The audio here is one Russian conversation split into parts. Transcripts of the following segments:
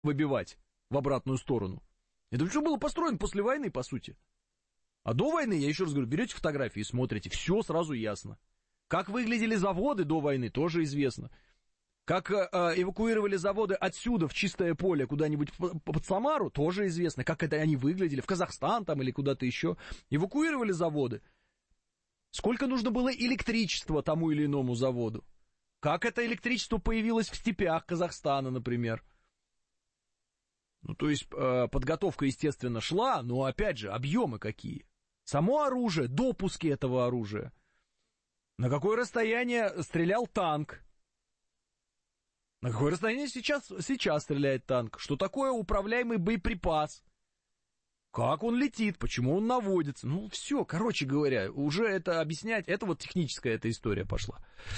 выбивать в обратную сторону. Это все было построено после войны, по сути. А до войны, я еще раз говорю, берете фотографии и смотрите, все сразу ясно. Как выглядели заводы до войны, тоже известно. Как эвакуировали заводы отсюда в чистое поле куда-нибудь под Самару, тоже известно. Как это они выглядели, в Казахстан там или куда-то еще. Эвакуировали заводы. Сколько нужно было электричества тому или иному заводу. Как это электричество появилось в степях Казахстана, например. Ну, то есть, подготовка, естественно, шла, но, опять же, объемы какие. Само оружие, допуски этого оружия. На какое расстояние стрелял танк? На какое расстояние сейчас стреляет танк? Что такое управляемый боеприпас? Как он летит? Почему он наводится? Ну, все, короче говоря, уже это объяснять, это вот техническая эта история пошла.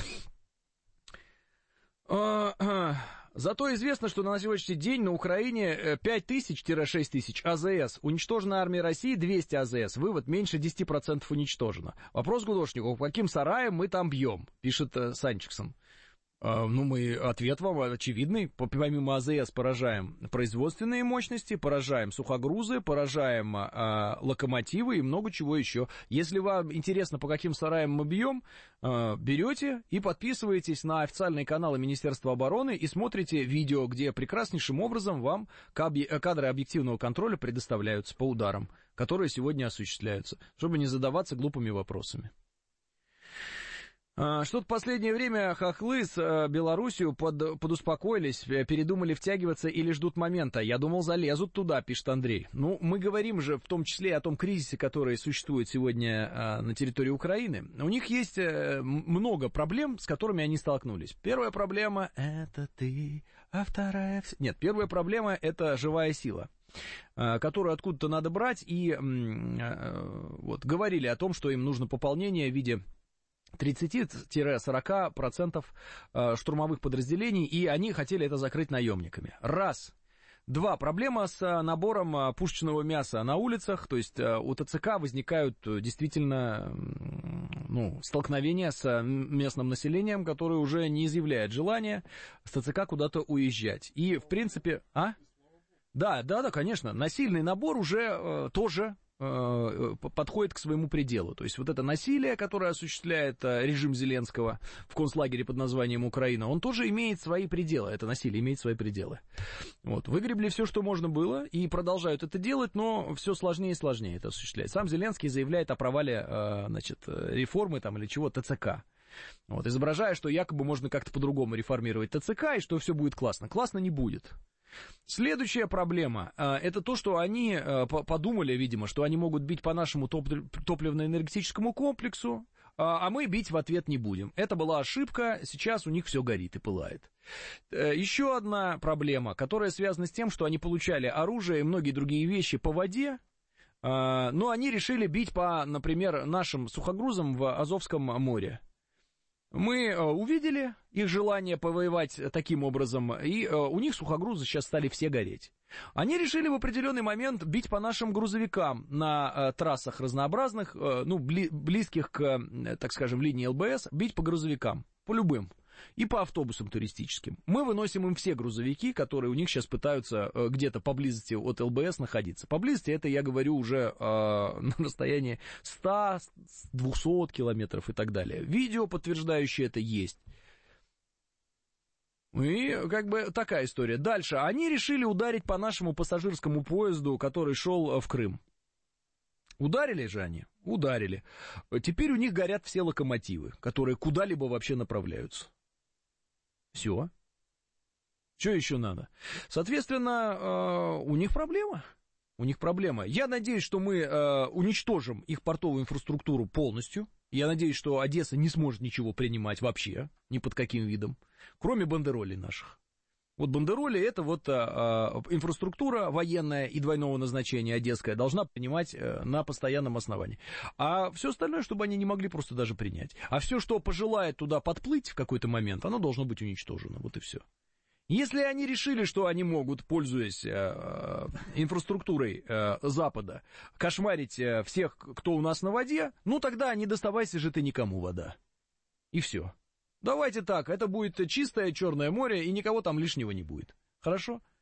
Зато известно, что на сегодняшний день на Украине 5000-6 тысяч АЗС. Уничтожена армия России 200 АЗС. Вывод, меньше 10% уничтожено. Вопрос гудошнику, по каким сараям мы там бьем, пишет Санчиксон. Ну, мы ответ вам очевидный. Помимо АЗС поражаем производственные мощности, поражаем сухогрузы, поражаем локомотивы и много чего еще. Если вам интересно, по каким сараям мы бьем, берете и подписываетесь на официальные каналы Министерства обороны и смотрите видео, где прекраснейшим образом вам кадры объективного контроля предоставляются по ударам, которые сегодня осуществляются, чтобы не задаваться глупыми вопросами. Что-то в последнее время хохлы с Белоруссию подуспокоились, передумали втягиваться или ждут момента. Я думал, залезут туда, пишет Андрей. Ну, мы говорим же в том числе о том кризисе, который существует сегодня на территории Украины. У них есть много проблем, с которыми они столкнулись. Первая проблема — это ты, а вторая... Нет, первая проблема — это живая сила, которую откуда-то надо брать, и вот говорили о том, что им нужно пополнение в виде 30-40% штурмовых подразделений, и они хотели это закрыть наемниками. Раз. Два. Проблема с набором пушечного мяса на улицах, то есть у ТЦК возникают действительно столкновения с местным населением, которое уже не изъявляет желания с ТЦК куда-то уезжать. И, в принципе... Да, конечно, насильный набор уже тоже... подходит к своему пределу. То есть вот это насилие, которое осуществляет режим Зеленского в концлагере под названием Украина, он тоже имеет свои пределы. Это насилие имеет свои пределы. Вот. Выгребли все, что можно было, и продолжают это делать, но все сложнее и сложнее это осуществлять. Сам Зеленский заявляет о провале реформы там, или чего, ТЦК. Вот, изображая, что якобы можно как-то по-другому реформировать ТЦК, и что все будет классно. Классно не будет. Следующая проблема, это то, что они подумали, видимо, что они могут бить по нашему топливно-энергетическому комплексу, а мы бить в ответ не будем. Это была ошибка, сейчас у них все горит и пылает. Еще одна проблема, которая связана с тем, что они получали оружие и многие другие вещи по воде, но они решили бить по, например, нашим сухогрузам в Азовском море. Мы увидели их желание повоевать таким образом, и у них сухогрузы сейчас стали все гореть. Они решили в определенный момент бить по нашим грузовикам на трассах разнообразных, близких к, так скажем, линии ЛБС, бить по грузовикам, по любым, и по автобусам туристическим. Мы выносим им все грузовики, которые у них сейчас пытаются где-то поблизости от ЛБС находиться. Поблизости это, я говорю, уже на расстоянии 100-200 километров и так далее. Видео, подтверждающее это, есть. И как бы такая история. Дальше. Они решили ударить по нашему пассажирскому поезду, который шел в Крым. Ударили же они? Ударили. Теперь у них горят все локомотивы, которые куда-либо вообще направляются. Все. Что еще надо? Соответственно, у них проблема. У них проблема. Я надеюсь, что мы уничтожим их портовую инфраструктуру полностью. Я надеюсь, что Одесса не сможет ничего принимать вообще, ни под каким видом, кроме бандеролей наших. Вот бандероли — это вот инфраструктура военная и двойного назначения одесская должна принимать на постоянном основании. А все остальное, чтобы они не могли просто даже принять. А все, что пожелает туда подплыть в какой-то момент, оно должно быть уничтожено. Вот и все. Если они решили, что они могут, пользуясь инфраструктурой Запада, кошмарить всех, кто у нас на воде, ну тогда не доставайся же ты никому вода. И все. Давайте так, это будет чистое Черное море, и никого там лишнего не будет. Хорошо?